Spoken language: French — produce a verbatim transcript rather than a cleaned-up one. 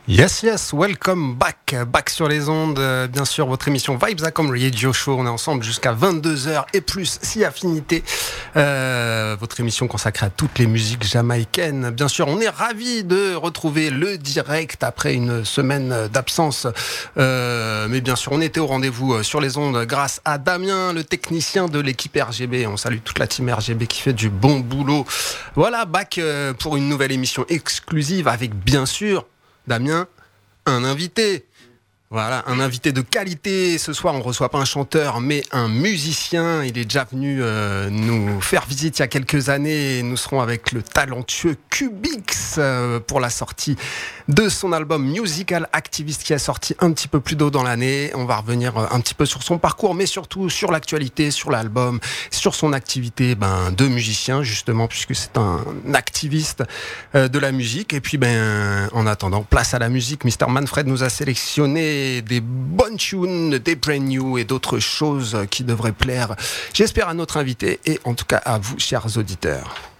Yes, yes, welcome back, back sur les ondes, euh, bien sûr, votre émission Vibes Acom Radio Show, on est ensemble jusqu'à vingt-deux heures et plus, si affinité, euh, votre émission consacrée à toutes les musiques jamaïcaines, bien sûr, on est ravis de retrouver le direct après une semaine d'absence, euh, mais bien sûr, on était au rendez-vous sur les ondes grâce à Damien, le technicien de l'équipe R G B, on salue toute la team R G B qui fait du bon boulot, voilà, back euh, pour une nouvelle émission exclusive avec, bien sûr, Damien, un invité. Voilà, un invité de qualité. Ce soir, on ne reçoit pas un chanteur, mais un musicien. Il est déjà venu euh, nous faire visite il y a quelques années. Nous serons avec le talentueux Cubix euh, pour la sortie de son album Musical Activist qui est sorti un petit peu plus tôt dans l'année. On va revenir un petit peu sur son parcours, mais surtout sur l'actualité, sur l'album, sur son activité ben, de musicien, justement, puisque c'est un activiste euh, de la musique. Et puis, ben, en attendant, place à la musique. mister Manfred nous a sélectionné des bonnes tunes, des brand new et d'autres choses qui devraient plaire, j'espère, à notre invité et en tout cas à vous, chers auditeurs.